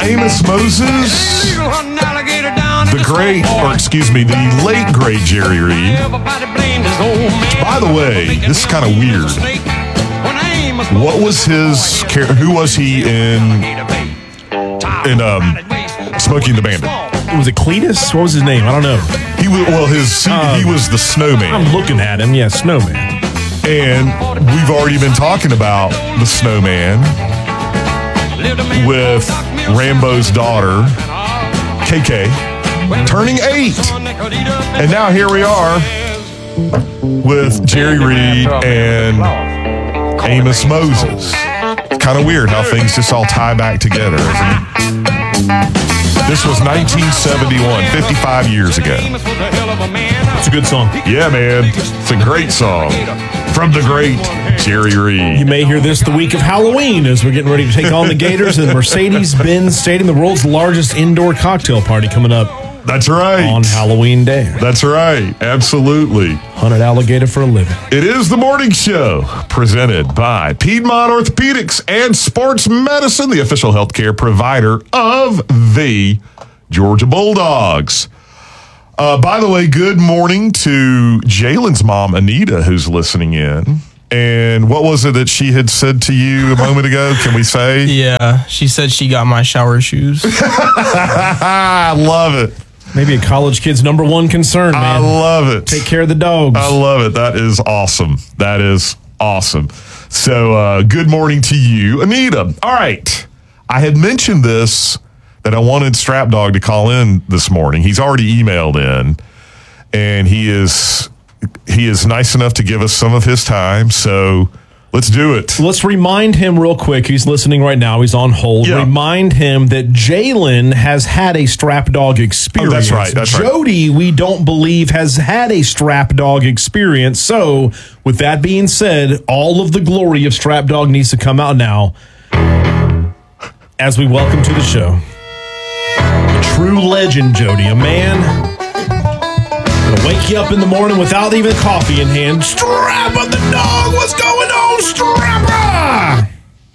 Amos Moses, the late great Jerry Reed. By the way, this is kind of weird. What was his character? Who was he in Smokey and the Bandit? Was it Cletus? What was his name? I don't know. He was the Snowman. I'm looking at him. Yeah, Snowman. And we've already been talking about the Snowman with Rambo's daughter, KK, turning 8. And now here we are with Jerry Reed and Amos Moses. It's kind of weird how things just all tie back together, isn't it? This was 1971, 55 years ago. It's a good song. Yeah, man. It's a great song from the great Jerry Reed. You may hear this the week of Halloween as we're getting ready to take on the Gators in Mercedes-Benz Stadium, the world's largest indoor cocktail party coming up. That's right. On Halloween Day. That's right. Absolutely. Hunted alligator for a living. It is the morning show presented by Piedmont Orthopedics and Sports Medicine, the official healthcare provider of the Georgia Bulldogs. By the way, good morning to Jalen's mom, Anita, who's listening in. And what was it that she had said to you a moment ago? Can we say? Yeah, she said she got my shower shoes. I love it. Maybe a college kid's number one concern, man. I love it. Take care of the dogs. I love it. That is awesome. That is awesome. So good morning to you, Anita. All right. I had mentioned this, that I wanted Strap Dog to call in this morning. He's already emailed in, and he is nice enough to give us some of his time. So let's do it. Let's remind him real quick. He's listening right now. He's on hold. Yeah. Remind him that Jalen has had a Strap Dog experience. Oh, that's right. That's Jody, we don't believe, has had a Strap Dog experience. So with that being said, all of the glory of Strap Dog needs to come out now as we welcome to the show a true legend, Jody, a man gonna wake you up in the morning without even coffee in hand. Strapper the dog, what's going on, Strapper?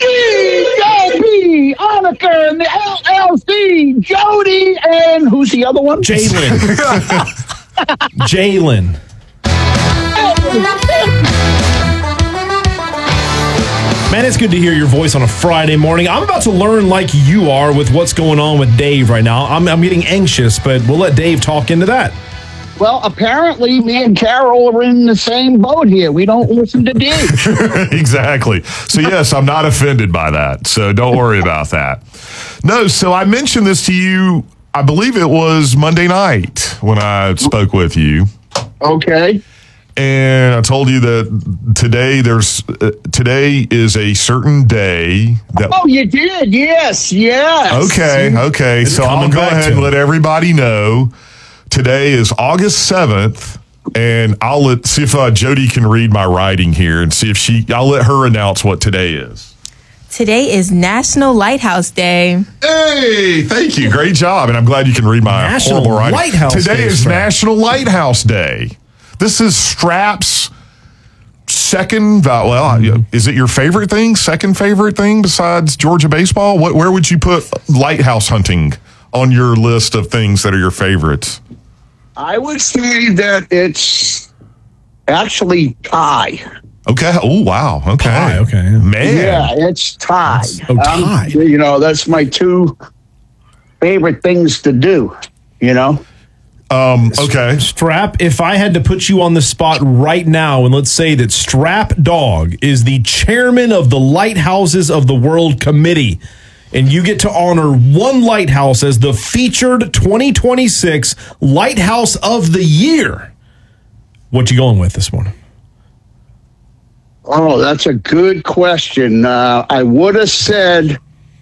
EJP, Annika, and the LLC, Jody, and who's the other one? Jalen. Jalen. Man, it's good to hear your voice on a Friday morning. I'm about to learn, like you are, with what's going on with Dave right now. I'm getting anxious, but we'll let Dave talk into that. Well, apparently me and Carol are in the same boat here. We don't listen to Dave. Exactly. So, yes, I'm not offended by that. So don't worry about that. No, so I mentioned this to you, I believe it was Monday night when I spoke with you. Okay. And I told you that today is a certain day that. Oh, you did? Yes. Okay. So I'll go ahead and let everybody know. Today is August 7th, and I'll see if Jody can read my writing here and see if I'll let her announce what today is. Today is National Lighthouse Day. Hey, thank you. Great job. And I'm glad you can read my National horrible writing. Lighthouse Today Day, is Strap. National Lighthouse Day. This is Strap's second, is it your favorite thing? Second favorite thing besides Georgia baseball? Where would you put lighthouse hunting on your list of things that are your favorites? I would say that it's actually tie. Okay. Oh, wow. Okay. Tie, okay. Man. Yeah, it's tie. tie. That's my two favorite things to do, Okay. Strap, if I had to put you on the spot right now, and let's say that Strap Dog is the chairman of the Lighthouses of the World Committee, and you get to honor one lighthouse as the featured 2026 Lighthouse of the Year, what you going with this morning? Oh, that's a good question. I would have said,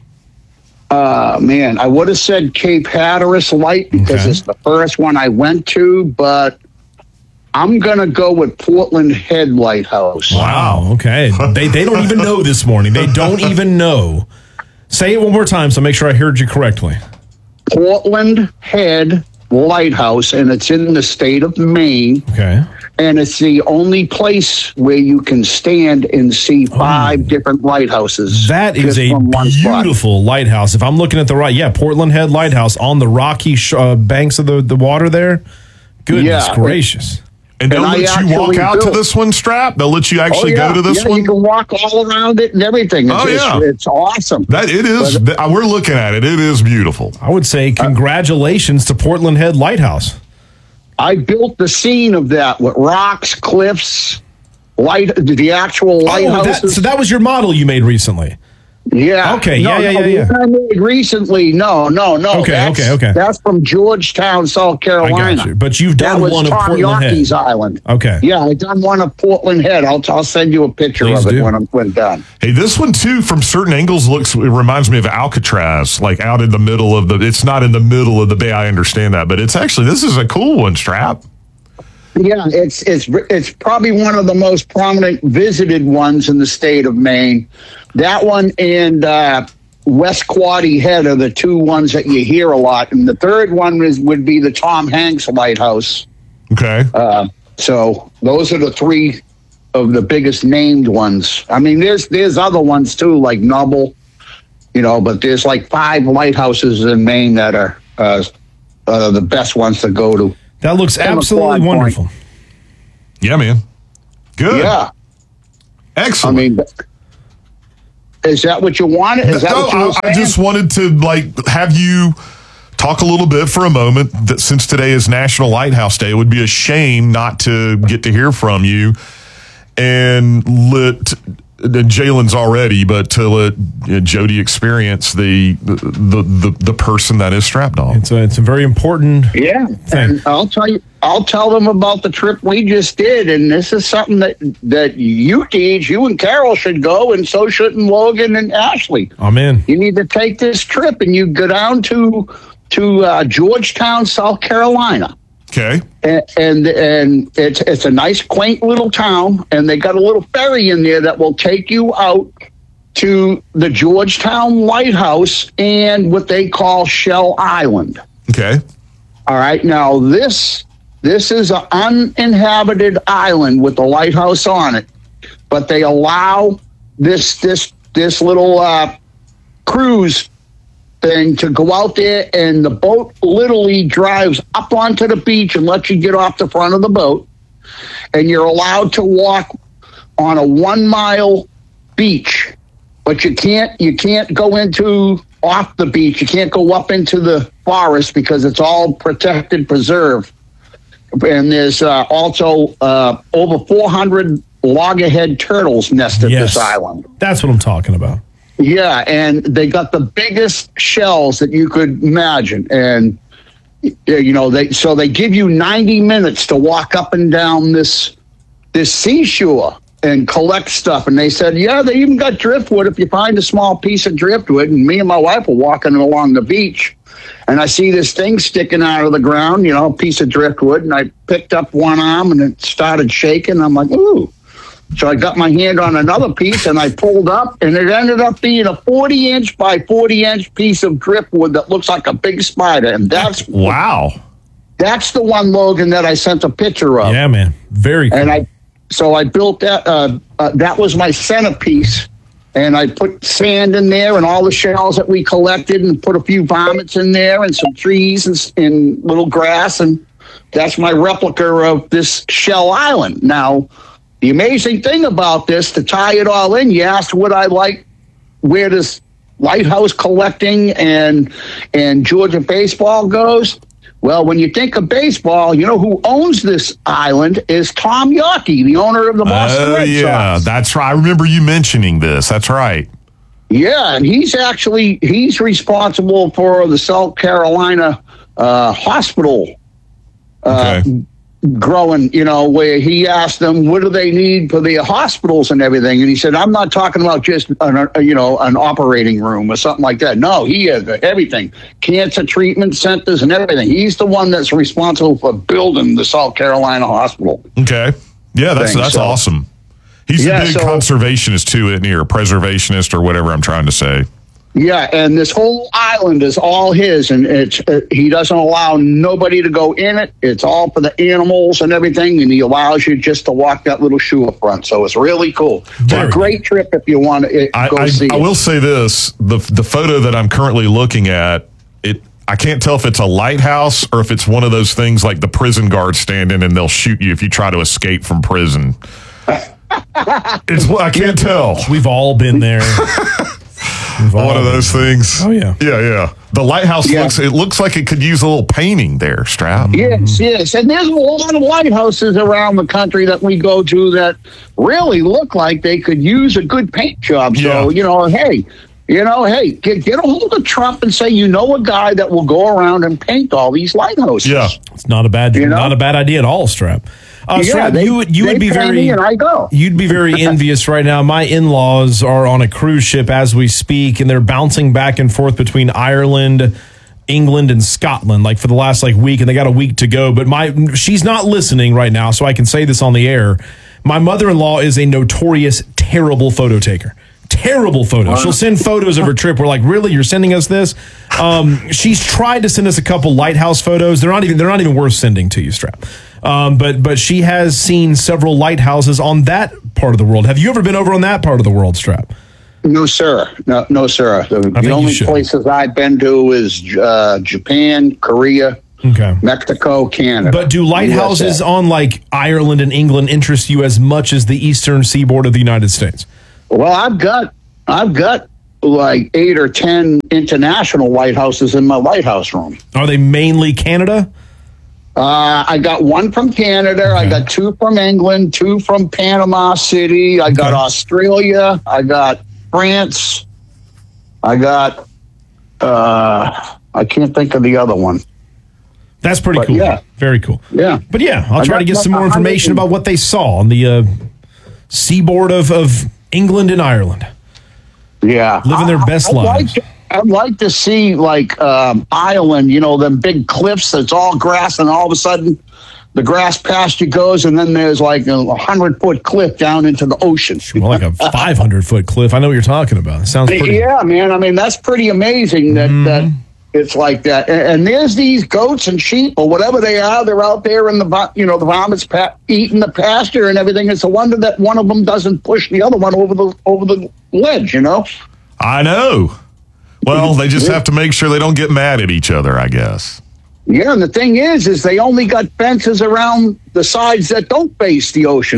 Cape Hatteras Light because it's the first one I went to, but I'm going to go with Portland Head Lighthouse. Wow, okay. They don't even know this morning. They don't even know. Say it one more time so make sure I heard you correctly. Portland Head lighthouse, and it's in the state of Maine. Okay. And it's the only place where you can stand and see 5 different lighthouses. That is just a from one spot. beautiful lighthouse. If I'm looking at the right, Portland Head Lighthouse on the rocky banks of the water there. Goodness gracious. And they'll And I let you walk actually out to built- this one, Strap? They'll let you actually go to this one? You can walk all around it and everything. It's awesome. It is. We're looking at it. It is beautiful. I would say congratulations to Portland Head Lighthouse. I built the scene of that with rocks, cliffs, the actual lighthouses. So that was your model you made recently. Yeah. Okay. No, Yeah. the one I made recently. No. Okay. That's from Georgetown, South I Carolina. got you. But you've done That was one of Tom Portland Yorke's Head. Island. Okay. Yeah, I done one of Portland Head. I'll send you a picture Please of it do. when I'm done. Hey, this one too, from certain angles, it reminds me of Alcatraz, like out in the middle of it's not in the middle of the bay. I understand that, but this is a cool one, Strap. Yeah, it's probably one of the most prominent visited ones in the state of Maine. That one and West Quoddy Head are the 2 ones that you hear a lot, and the third one would be the Tom Hanks Lighthouse. Okay. So those are the 3 of the biggest named ones. I mean, there's other ones too, like Nubble, but there's like 5 lighthouses in Maine that are the best ones to go to. That looks From a absolutely quad wonderful. point. Yeah, man. Good. Yeah. Excellent. I mean, is that what you wanted? Is that what you were I saying? just wanted to have you talk a little bit for a moment that since today is National Lighthouse Day, it would be a shame not to get to hear from you and Jalen's already, but to let Jody experience the person that is Strap Dog. It's a very important Yeah, and I'll tell them about the trip we just did, and this is something that you and Carol should go, and so shouldn't Logan and Ashley. Amen. You need to take this trip, and you go down to Georgetown, South Carolina. Okay. And it's a nice, quaint little town, and they got a little ferry in there that will take you out to the Georgetown Lighthouse and what they call Shell Island. Okay. All right. Now this is an uninhabited island with a lighthouse on it, but they allow this little cruise thing to go out there, and the boat literally drives up onto the beach and lets you get off the front of the boat, and you're allowed to walk on a 1 mile beach, but you can't go off the beach. You can't go up into the forest because it's all protected, preserved. And there's also over 400 loggerhead turtles nested this island. That's what I'm talking about. Yeah, and they got the biggest shells that you could imagine, and they give you 90 minutes to walk up and down this seashore and collect stuff. And they said, yeah, they even got driftwood if you find a small piece of driftwood. And me and my wife were walking along the beach, and I see this thing sticking out of the ground, a piece of driftwood, and I picked up one arm and it started shaking. I'm like, ooh. So I got my hand on another piece and I pulled up, and it ended up being a 40-inch by 40-inch piece of driftwood that looks like a big spider. And that's the one, Logan, that I sent a picture of. Yeah, man. Very cool. And I built that. That was my centerpiece. And I put sand in there and all the shells that we collected, and put a few vomits in there and some trees and little grass. And that's my replica of this Shell Island. Now, the amazing thing about this, to tie it all in, you asked what I like, where does lighthouse collecting and Georgia baseball goes. Well, when you think of baseball, who owns this island is Tom Yorke, the owner of the Boston Red Sox. Yeah, that's right. I remember you mentioning this. That's right. Yeah, and he's responsible for the South Carolina hospital growing, where he asked them, what do they need for the hospitals and everything? And he said, I'm not talking about just, an operating room or something like that. No, he has everything, cancer treatment centers and everything. He's the one that's responsible for building the South Carolina hospital. Okay. Yeah, that's awesome. He's a big conservationist too, isn't he? Or preservationist or whatever I'm trying to say. Yeah, and this whole island is all his, and he doesn't allow nobody to go in it. It's all for the animals and everything, and he allows you just to walk that little shoe up front. So it's really cool. It's a great trip if you want to go see it. I will say this, the photo that I'm currently looking at, I can't tell if it's a lighthouse or if it's one of those things like the prison guards stand in and they'll shoot you if you try to escape from prison. I can't tell. We've all been there. One of those things. Oh, yeah. Yeah. The lighthouse looks like it could use a little painting there, Strap. Yes. And there's a lot of lighthouses around the country that we go to that really look like they could use a good paint job. So, hey, get a hold of Trump and say, a guy that will go around and paint all these lighthouses. Yeah. It's not a bad idea at all, Strap. Strap, you would be very, and I go. You'd be very envious right now. My in-laws are on a cruise ship as we speak, and they're bouncing back and forth between Ireland, England, and Scotland, like for the last week, and they got a week to go. But she's not listening right now, so I can say this on the air. My mother-in-law is a notorious terrible photo taker. Terrible photos. She'll send photos of her trip. We're like, really? You're sending us this? She's tried to send us a couple lighthouse photos. They're not even worth sending to you, Strap. But she has seen several lighthouses on that part of the world. Have you ever been over on that part of the world, Strap? No, sir. No, sir. The only places I've been to is Japan, Korea, Mexico, Canada. But do lighthouses on Ireland and England interest you as much as the eastern seaboard of the United States? Well, I've got 8 or 10 international lighthouses in my lighthouse room. Are they mainly Canada? I got one from Canada. Okay. I got 2 from England, 2 from Panama City. I got Australia. I got France. I got, I can't think of the other one. That's pretty cool. Yeah. Very cool. Yeah. But I'll try to get some more information about what they saw on the seaboard of England and Ireland. Yeah. Living their best lives. I'd like to see Ireland, them big cliffs that's all grass, and all of a sudden the grass past you goes, and then there's a 100-foot cliff down into the ocean. More like a 500-foot cliff. I know what you're talking about. It sounds pretty. Yeah, man. I mean, that's pretty amazing that it's like that. And there's these goats and sheep or whatever they are. They're out there in the vomits eating the pasture and everything. It's a wonder that one of them doesn't push the other one over the ledge. I know. Well, they just have to make sure they don't get mad at each other, I guess. Yeah, and the thing is they only got fences around the sides that don't face the ocean.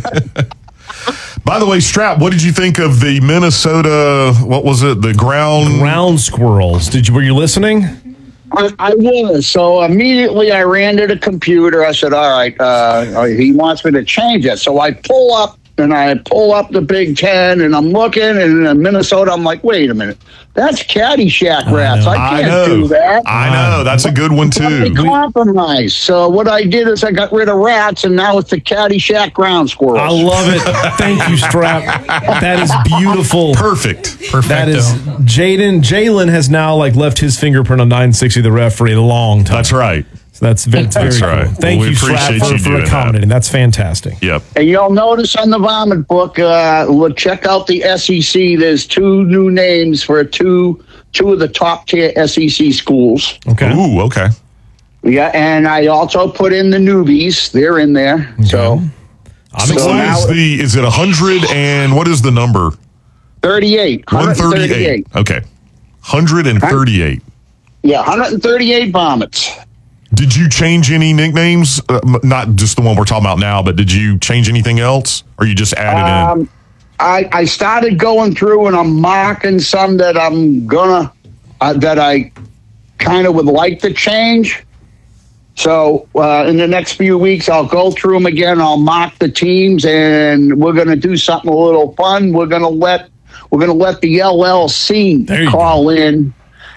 By the way, Strap, what did you think of the Minnesota, what was it, the ground squirrels? Were you listening? I was. So immediately I ran to the computer. I said, all right, he wants me to change it. So I pull up the Big Ten, and I'm looking, and in Minnesota, I'm like, wait a minute. That's Caddyshack rats. I can't do that. I know. That's a good one, too. Compromise. So what I did is I got rid of rats, and now it's the Caddyshack ground squirrels. I love it. Thank you, Strap. That is beautiful. Perfect. That is Jalen has now left his fingerprint on 960 the ref for a long time. That's right. So that's very right. Cool. Thank you, Strap, for accommodating. That's fantastic. Yep. And you'll notice on the vomit book, check out the SEC. There's 2 new names for two of the top tier SEC schools. Okay. Ooh, okay. Yeah, and I also put in the newbies. They're in there. Okay. So I'm excited. Is it 100 and what is the number? 38. 138. Okay. 138. Yeah, 138 vomits. Did you change any nicknames? Not just the one we're talking about now, but did you change anything else? Or you just added in? I started going through and I'm marking some that that I kind of would like to change. So in the next few weeks, I'll go through them again. I'll mark the teams, and we're going to do something a little fun. We're going to let the LLC call in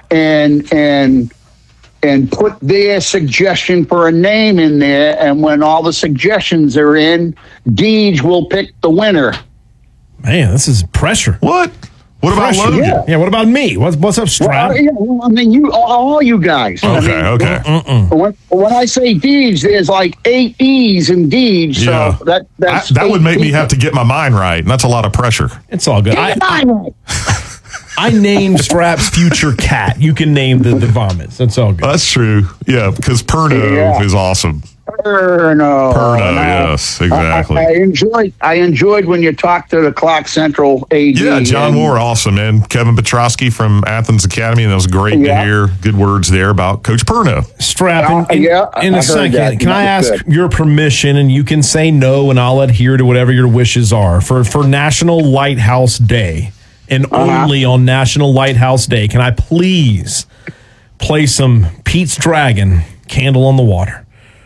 and put their suggestion for a name in there. And when all the suggestions are in, Deej will pick the winner. Man, this is pressure. What? What about Logan? Yeah, what about me? What's up, Strap? Well, I mean, all you guys. Okay. When I say Deej, there's 8 E's in Deej. So that would make me have to get my mind right. And that's a lot of pressure. It's all good. I named Strap's future cat. You can name the vomits. That's all good. That's true. Yeah, because Perno is awesome. Perno, yes, exactly. I enjoyed when you talked to the Clark Central AD. Yeah, John Moore, awesome, man. Kevin Petrosky from Athens Academy, and that was great to hear good words there about Coach Perno. Strap, in a second, that. can I ask Good. your permission, and you can say no, and I'll adhere to whatever your wishes are, for National Lighthouse Day, and only on National Lighthouse Day, can I please play some Pete's Dragon, Candle on the Water?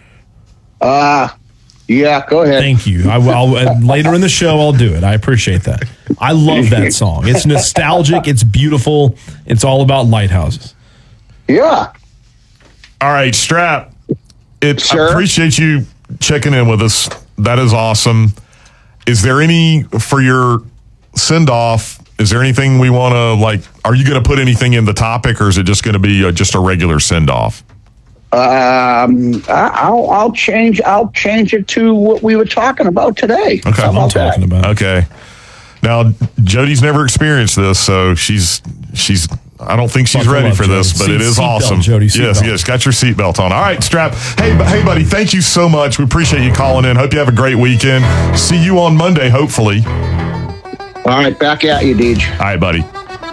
Yeah, go ahead. Thank you. I'll later in the show, I'll do it. I appreciate that. I love that song. It's nostalgic. It's beautiful. It's all about lighthouses. Yeah. All right, Strap. I Sure. appreciate you checking in with us. That is awesome. Is there for your send-off, is there anything we want to, are you going to put anything in the topic, or is it just going to be just a regular send-off? I'll change it to what we were talking about today. Okay. How about that? Okay. Now, Jody's never experienced this, so she's. I don't think she's Buckle ready up, for this, Jody. but it is Seat belt, awesome. Jody, seat belt. Yes, got your seatbelt on. All right, Strap. Hey, buddy, thank you so much. We appreciate you calling in. Hope you have a great weekend. See you on Monday, hopefully. All right, back at you, Deej. All right, buddy.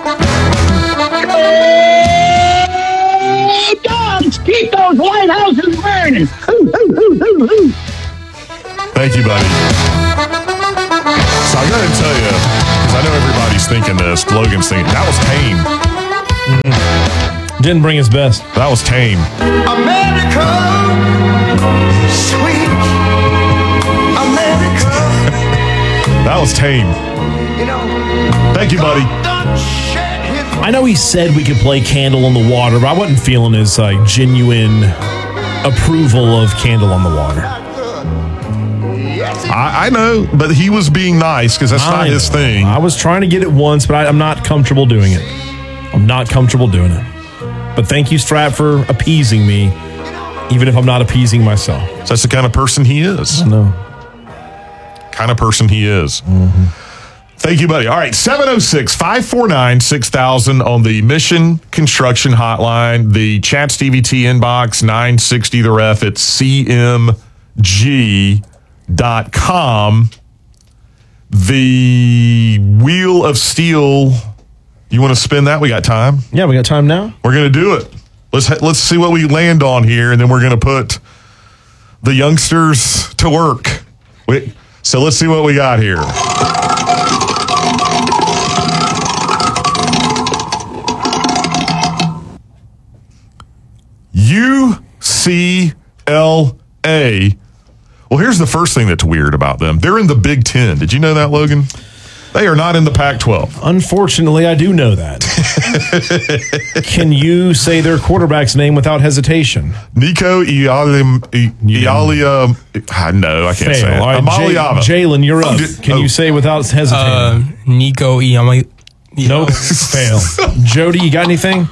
Hey, dogs, keep those lighthouses burning. Hoo, hoo, hoo, hoo, hoo. Thank you, buddy. So I got to tell you, because I know everybody's thinking this, Logan's thinking, that was tame. Didn't bring his best. That was tame. America, sweet America. That was tame. You know, Thank you, buddy. don't shed his I know he said we could play Candle on the Water, but I wasn't feeling his genuine approval of Candle on the Water. I know, but he was being nice because that's not his thing. I was trying to get it once, but I'm not comfortable doing it. I'm not comfortable doing it. But thank you, Strap, for appeasing me, even if I'm not appeasing myself. So that's the kind of person he is. No. Kind of person he is. Thank you, buddy. All right, 706-549-6000 on the Mission Construction Hotline. The Chats DVT inbox, 960 The Ref at cmg.com. The Wheel of Steel. You want to spin that? We got time. Yeah, we got time now. We're going to do it. Let's see what we land on here, and then we're going to put the youngsters to work. So let's see what we got here. UCLA. Well, here's the first thing that's weird about them. They're in the Big Ten. Did you know that, Logan? They are not in the Pac-12. Unfortunately, I do know that. Can you say their quarterback's name without hesitation? Nico Ialia. No, I can't say it. All right, Amaliava. Jalen, you're up. Can you say without hesitating? Nico Iamali. Nope. Fail. Jody, you got anything?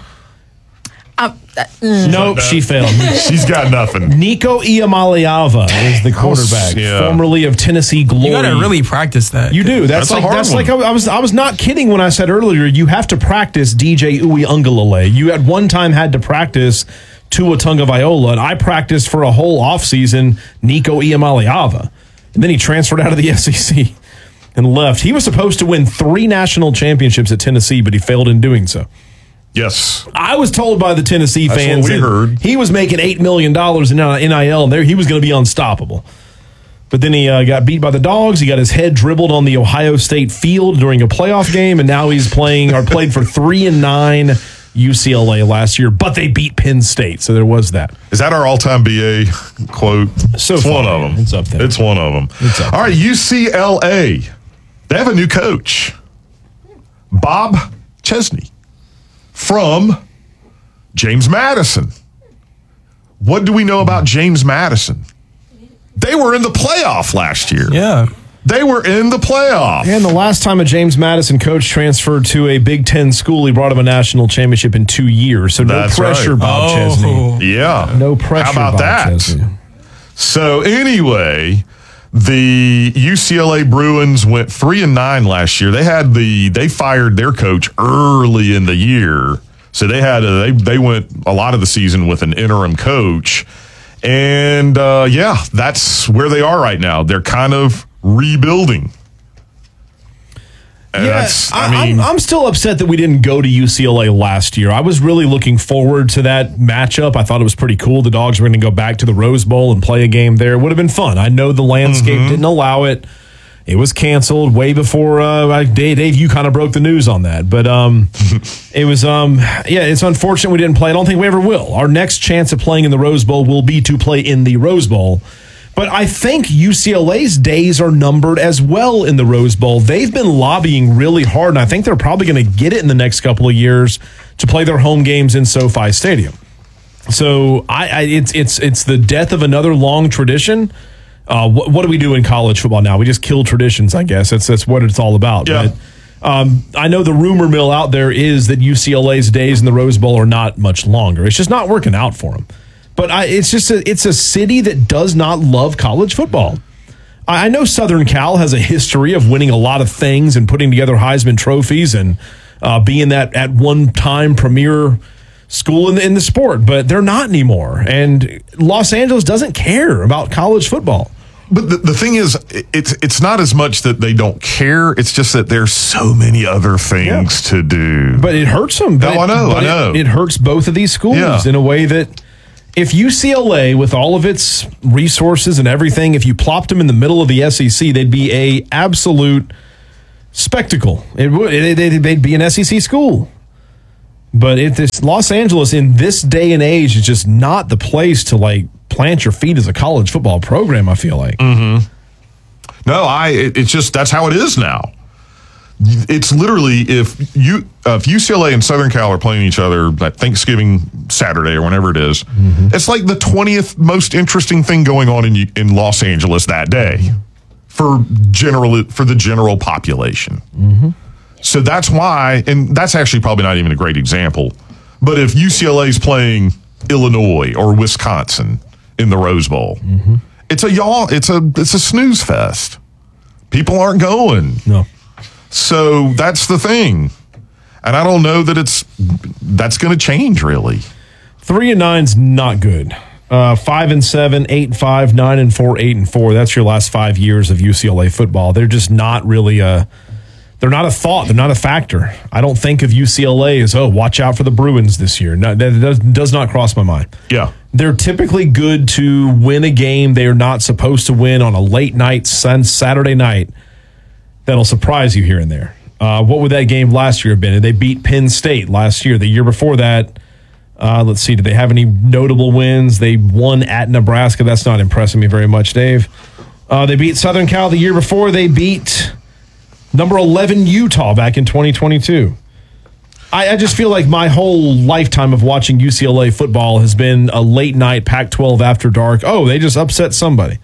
Nope, she failed. She's got nothing. Nico Iamaliava is the quarterback, formerly of Tennessee Glory. You gotta really practice that. You do. That's a hard one. I was not kidding when I said earlier. You have to practice DJ Uiagalelei. You at one time had to practice Tua Tagovailoa, and I practiced for a whole offseason Nico Iamaliava, and then he transferred out of the SEC and left. He was supposed to win 3 national championships at Tennessee, but he failed in doing so. Yes. I was told by the Tennessee fans what we heard. he was making $8 million in NIL, and there he was going to be unstoppable. But then he got beat by the Dogs. He got his head dribbled on the Ohio State field during a playoff game, and now he's played for 3-9 UCLA last year, but they beat Penn State, so there was that. Is that our all-time BA quote? So it's far, one of them. it's up there. It's one of them. It's up All right, UCLA. They have a new coach, Bob Chesney, from James Madison. What do we know about James Madison? They were in the playoff last year. Yeah. They were in the playoff. And the last time a James Madison coach transferred to a Big Ten school, he brought him a national championship in 2 years. So no That's pressure, right. Bob Chesney. Yeah. No pressure, How about Bob that? Chesney. So anyway, The UCLA Bruins went 3-9 last year. They fired their coach early in the year, so they went a lot of the season with an interim coach, and that's where they are right now. They're kind of rebuilding. And I'm still upset that we didn't go to UCLA last year. I was really looking forward to that matchup. I thought it was pretty cool. The Dogs were going to go back to the Rose Bowl and play a game there. It would have been fun. I know the landscape didn't allow it. It was canceled way before Dave. You kind of broke the news on that, but it was it's unfortunate we didn't play. I don't think we ever will. Our next chance at playing in the Rose Bowl will be to play in the Rose Bowl. But I think UCLA's days are numbered as well in the Rose Bowl. They've been lobbying really hard, and I think they're probably going to get it in the next couple of years to play their home games in SoFi Stadium. So it's the death of another long tradition. What do we do in college football now? We just kill traditions, I guess. That's what it's all about. Yeah. But, I know the rumor mill out there is that UCLA's days in the Rose Bowl are not much longer. It's just not working out for them. But it's a city that does not love college football. I know Southern Cal has a history of winning a lot of things and putting together Heisman trophies and being that at one time premier school in the sport, but they're not anymore. And Los Angeles doesn't care about college football. But the thing is, it's not as much that they don't care. It's just that there's so many other things to do. But it hurts them. I know. It hurts both of these schools in a way that if UCLA, with all of its resources and everything, if you plopped them in the middle of the SEC, they'd be a absolute spectacle. They'd be an SEC school. But Los Angeles in this day and age is just not the place to plant your feet as a college football program, I feel like. Mm-hmm. No, it's just that's how it is now. It's literally if UCLA and Southern Cal are playing each other at Thanksgiving Saturday or whenever it is, it's like the 20th most interesting thing going on in Los Angeles that day for the general population. Mm-hmm. So that's why, and that's actually probably not even a great example, but if UCLA is playing Illinois or Wisconsin in the Rose Bowl, it's a snooze fest. People aren't going. No. So that's the thing. And I don't know that that's going to change, really. 3-9's not good. 5-7, 8-5, 9-4, 8-4. That's your last 5 years of UCLA football. They're just not really they're not a thought. They're not a factor. I don't think of UCLA as, watch out for the Bruins this year. No, that does not cross my mind. Yeah. They're typically good to win a game they are not supposed to win on a late night, Saturday night. That'll surprise you here and there. What would that game last year have been? They beat Penn State last year. The year before that, let's see, did they have any notable wins? They won at Nebraska. That's not impressing me very much, Dave. They beat Southern Cal the year before. They beat number 11 Utah back in 2022. I just feel like my whole lifetime of watching UCLA football has been a late night Pac-12 after dark. Oh, they just upset somebody.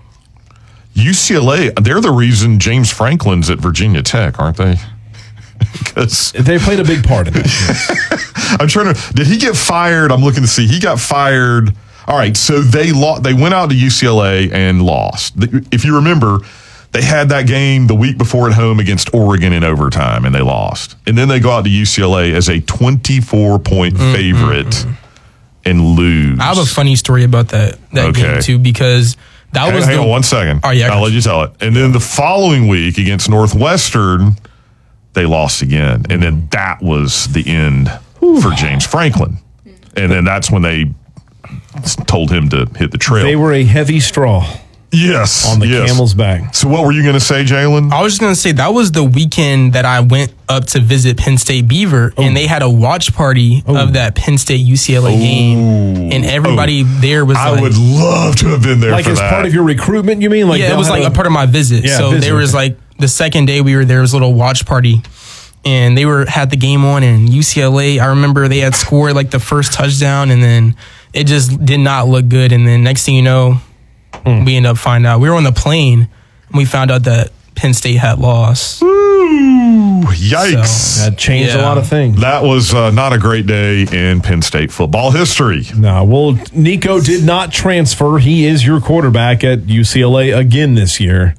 UCLA, they're the reason James Franklin's at Virginia Tech, aren't they? Because they played a big part in that. I'm trying to. Did he get fired? I'm looking to see. He got fired. All right, so they went out to UCLA and lost. If you remember, they had that game the week before at home against Oregon in overtime, and they lost. And then they go out to UCLA as a 24-point favorite and lose. I have a funny story about that game, too, because that was hang on 1 second. Oh, yeah, I'll let you tell it. And then the following week against Northwestern, they lost again. And then that was the end for James Franklin. And then that's when they told him to hit the trail. They were a heavy straw. Yes. On the camel's back. So what were you going to say, Jalen? I was just going to say that was the weekend that I went up to visit Penn State Beaver, and they had a watch party of that Penn State UCLA game, and everybody there was I would love to have been there for as that. part of your recruitment, you mean? Yeah, it was like a part of my visit. Yeah, so there was like the second day we were there was a little watch party, and they had the game on, and UCLA, I remember they had scored like the first touchdown, and then it just did not look good, and then next thing you know, we ended up finding out. We were on the plane, and we found out that Penn State had lost. Woo. Yikes. That changed a Yeah. lot of things. That was not a great day in Penn State football history. No, well, Nico did not transfer. He is your quarterback at UCLA again this year.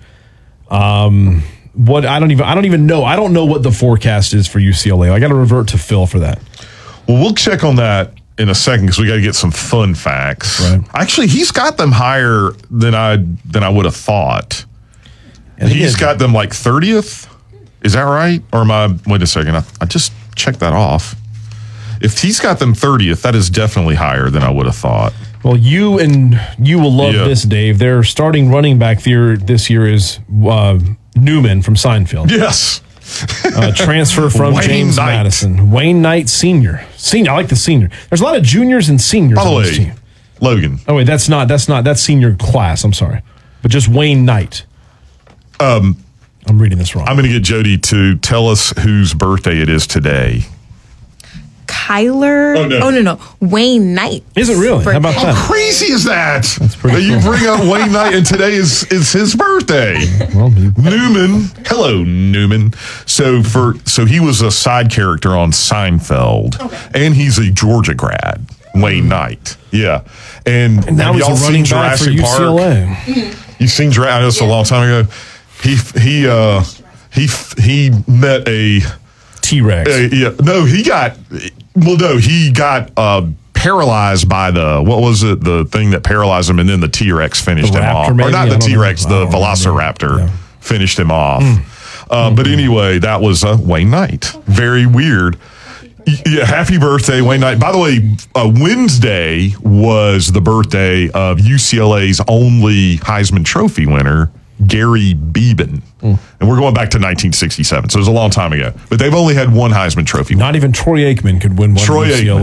What I don't even know. I don't know what the forecast is for UCLA. I got to revert to Phil for that. Well, we'll check on that in a second because we got to get some fun facts. Right. Actually, he's got them higher than I would have thought. And He's got them like 30th. Is that right? Or am I? Wait a second. I just checked that off. If he's got them 30th, that is definitely higher than I would have thought. Well, you will love Yeah. this, Dave. Their starting running back this year is Newman from Seinfeld. Yes. Transfer from Wayne James Knight. Madison. Wayne Knight Sr. I like the senior. There's a lot of juniors and seniors By the on this way, team. Logan. Oh, wait, that's senior class. I'm sorry. But just Wayne Knight. I'm reading this wrong. I'm going to get Jody to tell us whose birthday it is today. Kyler. Oh, no. No. Wayne Knight. Is it really? How about birthday. that? Crazy is that? pretty That you cool. bring up Wayne Knight and today is his birthday. Well, Newman. Hello, Newman. So he was a side character on Seinfeld. And he's a Georgia grad. Wayne Knight. Yeah. And now have he's y'all a seen running back for Jurassic Park? UCLA. You've seen Jurassic? I know it's a long time ago. He met a T-Rex. he got paralyzed by the thing that paralyzed him, and then the T-Rex finished The him off. raptor, Or maybe? not I the don't know. T-Rex, I the don't remember. Velociraptor Yeah. finished him off. But anyway, that was Wayne Knight. Very weird. Yeah, happy birthday, Wayne Knight. By the way, Wednesday was the birthday of UCLA's only Heisman Trophy winner, Gary Beeben. And we're going back to 1967, so it was a long time ago. But they've only had one Heisman Trophy winner. Not even Troy Aikman could win one. Troy at UCLA. Aikman.